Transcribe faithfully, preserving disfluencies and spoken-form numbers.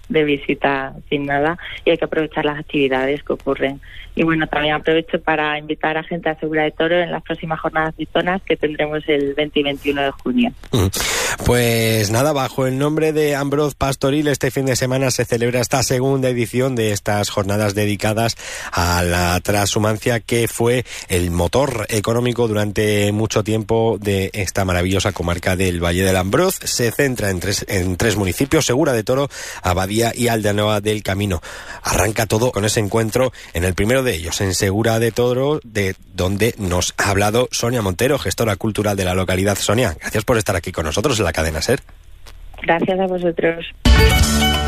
de visita sin nada, y hay que aprovechar las actividades que ocurren. Y bueno, también aprovecho para invitar a gente a Segura de Toro en las próximas jornadas tritonas que tendremos el veinte y veintiuno de junio. Pues nada, bajo el nombre de Ambroz Pastoril, este fin de semana se celebra esta segunda edición de estas jornadas dedicadas a la transhumancia, que fue el motor económico durante mucho tiempo de esta maravillosa comarca del Valle del Ambroz. Se centra en tres, en tres municipios: Segura de Toro, Abadía y Aldeanueva del Camino. Arranca todo con ese encuentro en el primero de ellos, en Segura de Toro, de donde nos ha hablado Sonia Montero, gestora cultural de la localidad. Sonia, gracias por estar aquí con nosotros en la cadena SER. Gracias a vosotros.